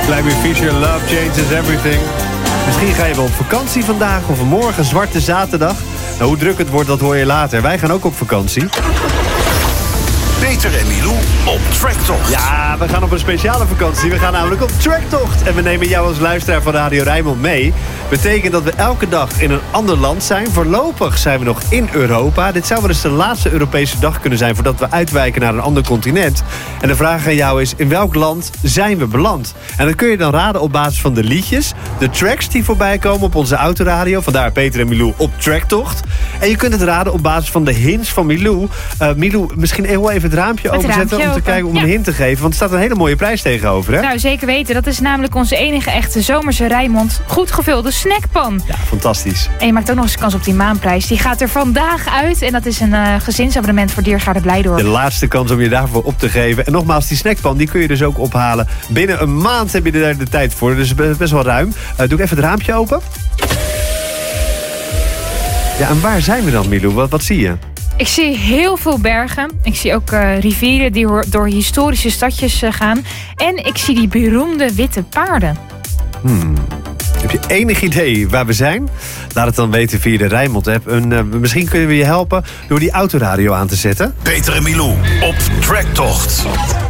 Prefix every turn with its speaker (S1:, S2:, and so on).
S1: Vladimir Fischer, Love Changes Everything. Misschien ga je wel op vakantie vandaag of morgen, zwarte zaterdag. Nou, hoe druk het wordt, dat hoor je later. Wij gaan ook op vakantie.
S2: Peter en Milou op Tracktocht.
S1: Ja, we gaan op een speciale vakantie. We gaan namelijk op Tracktocht. En we nemen jou als luisteraar van Radio Rijnmond mee. Betekent dat we elke dag in een ander land zijn. Voorlopig zijn we nog in Europa. Dit zou wel eens de laatste Europese dag kunnen zijn voordat we uitwijken naar een ander continent. En de vraag aan jou is, in welk land zijn we beland? En dat kun je dan raden op basis van de liedjes, de tracks die voorbij komen op onze autoradio. Vandaar Peter en Milou op Tracktocht. En je kunt het raden op basis van de hints van Milou. Milou, misschien heel even het raampje openzetten om te kijken om een hint te geven. Want er staat een hele mooie prijs tegenover, hè?
S3: Nou, zeker weten. Dat is namelijk onze enige echte zomerse Rijnmond goed gevulde snackpan.
S1: Ja, fantastisch.
S3: En je maakt ook nog eens kans op die maanprijs. Die gaat er vandaag uit. En dat is een gezinsabonnement voor Diergaarde Blijdorp.
S1: De laatste kans om je daarvoor op te geven. En nogmaals, die snackpan die kun je dus ook ophalen. Binnen een maand heb je er de tijd voor. Dus best wel ruim. Doe ik even het raampje open. Ja, en waar zijn we dan, Milou? Wat zie je?
S3: Ik zie heel veel bergen. Ik zie ook rivieren die door historische stadjes gaan. En ik zie die beroemde witte paarden.
S1: Heb je enig idee waar we zijn? Laat het dan weten via de Rijnmond-app. Misschien kunnen we je helpen door die autoradio aan te zetten.
S2: Peter en Milou op Tracktocht.